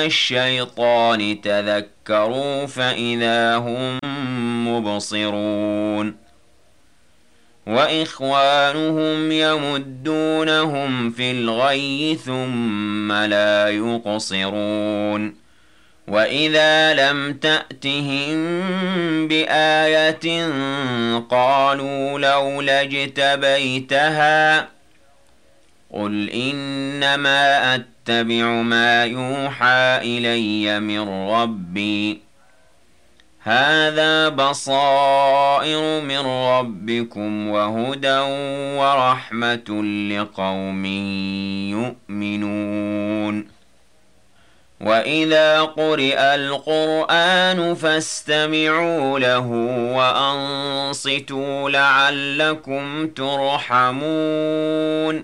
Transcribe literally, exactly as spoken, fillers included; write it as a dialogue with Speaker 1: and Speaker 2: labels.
Speaker 1: الشيطان تذكروا فإذا هم مبصرون وإخوانهم يمدونهم في الغي ثم لا يقصرون وإذا لم تأتهم بآية قالوا لولا اجتبيتها قل إنما أتبع ما يوحى إلي من ربي هذا بصائر من ربكم وهدى ورحمة لقوم يؤمنون وإذا قرئ القرآن فاستمعوا له وأنصتوا لعلكم ترحمون